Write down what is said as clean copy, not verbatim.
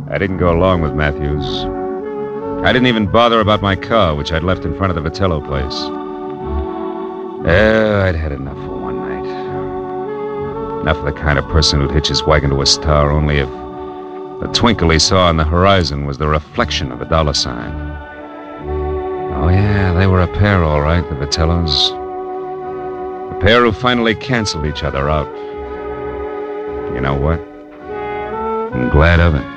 I didn't go along with Matthews. I didn't even bother about my car, which I'd left in front of the Vitello place. I'd had enough for one night. Enough of the kind of person who'd hitch his wagon to a star only if the twinkle he saw on the horizon was the reflection of a dollar sign. Oh, yeah, they were a pair, all right, the Vitellos. A pair who finally canceled each other out. You know what? I'm glad of it.